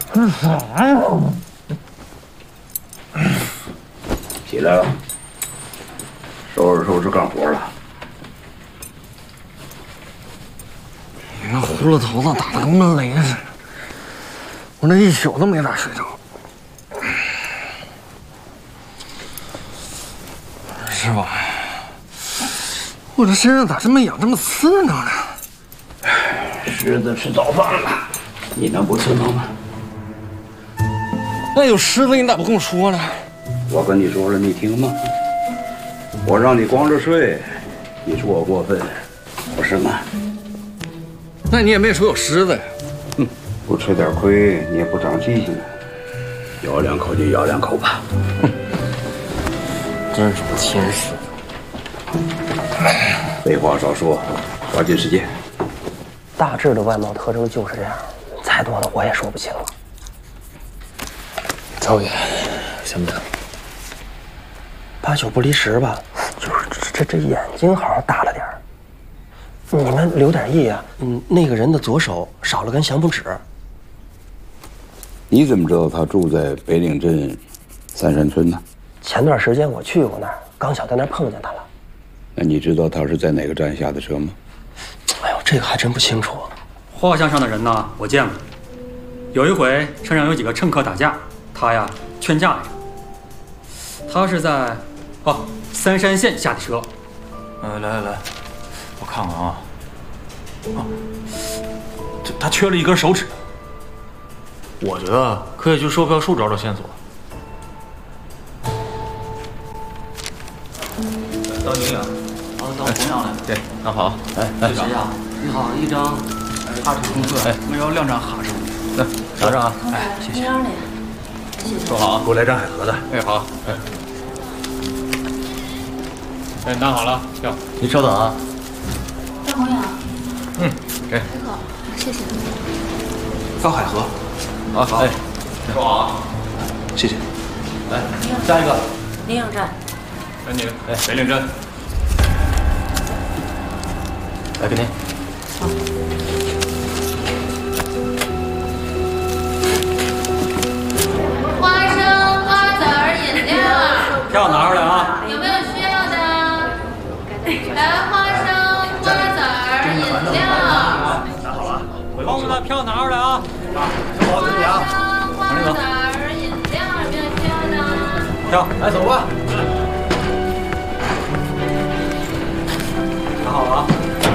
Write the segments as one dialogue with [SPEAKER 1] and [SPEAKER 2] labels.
[SPEAKER 1] 起来了，收拾收拾干活了。
[SPEAKER 2] 你那葫芦头子打得跟闷雷似的，我这一宿都没咋睡着。师傅，我这身上咋这么痒，这么刺挠呢？
[SPEAKER 1] 狮子吃早饭了，你能不刺挠吗？
[SPEAKER 2] 那有狮子，你咋不跟我说呢？
[SPEAKER 1] 我跟你说了，你听吗？我让你光着睡，你说我过分，不是吗？
[SPEAKER 2] 那你也没说有狮子呀。
[SPEAKER 1] 哼，不吃点亏，你也不长记性。咬两口就咬两口吧。哼，
[SPEAKER 2] 真是天使。
[SPEAKER 1] 废话少说，抓紧时间。
[SPEAKER 3] 大致的外貌特征就是这样，再多的我也说不清了。
[SPEAKER 2] 赵爷，行不行
[SPEAKER 3] ？8九不离10吧，就是这眼睛好像大了点儿。你们留点意啊，那个人的左手少了根小拇指。
[SPEAKER 1] 你怎么知道他住在北岭镇三山村呢？
[SPEAKER 3] 前段时间我去过那儿，刚巧在那儿碰见他了。
[SPEAKER 1] 那你知道他是在哪个站下的车吗？
[SPEAKER 3] 哎呦，这个还真不清楚。
[SPEAKER 4] 画像上的人呢，我见过。有一回车上有几个乘客打架，他呀劝架来着。他是在三山县下的车。
[SPEAKER 5] 来，我看看啊。他缺了一根手指。我觉得可以去售票处找找线索。当营养。当红娘来。对，那好。队长呀，你好，一张哈士公车，我要2张哈士。来，拿着啊。谢谢。说好啊，给我来张海河的。好。拿好了票。您稍等啊。
[SPEAKER 6] 张红阳。
[SPEAKER 5] 给。
[SPEAKER 6] 好，谢谢。
[SPEAKER 5] 放海河。好。说好啊。谢谢。来，下一个。
[SPEAKER 6] 临颺站。
[SPEAKER 5] 赶紧。北岭镇。来，给您。
[SPEAKER 6] 好。花生、瓜子儿、饮料。
[SPEAKER 4] 票拿出来啊！
[SPEAKER 6] 有没有需要的？来，花生、瓜子儿、饮料。
[SPEAKER 5] 拿好了。
[SPEAKER 4] 后面的票拿出来啊！
[SPEAKER 6] 花生、瓜子儿、饮料，有没有需要的？
[SPEAKER 4] 票，
[SPEAKER 5] 来，走吧。
[SPEAKER 4] 拿好了啊！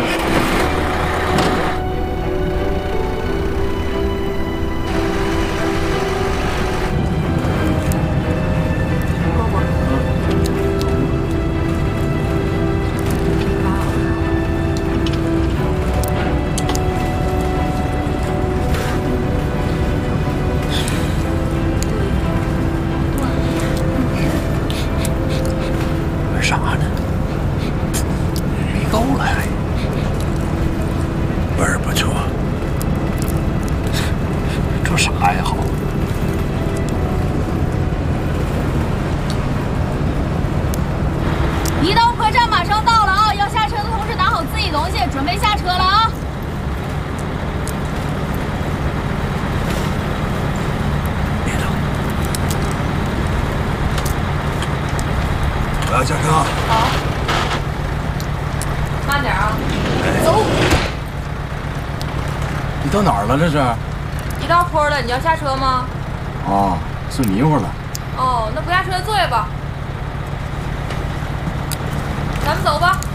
[SPEAKER 2] 啥呢？没够了还。味儿不错。这啥爱好？
[SPEAKER 6] 移刀客栈马上到了啊！要下车的同志拿好自己东西，准备下车了啊！
[SPEAKER 2] 别动。我要下车。
[SPEAKER 6] 好，慢点啊！走。
[SPEAKER 5] 你到哪儿了？这是？
[SPEAKER 6] 一到坡了，你要下车吗？
[SPEAKER 5] 哦，是迷糊了。
[SPEAKER 6] 哦，那不下车坐下吧。咱们走吧。